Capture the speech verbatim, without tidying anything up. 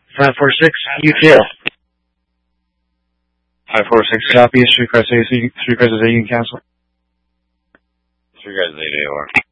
Five four six, you fail. Five four six copy. Street Crest A, Street Crest A, you can cancel. Street Crest eight A O R.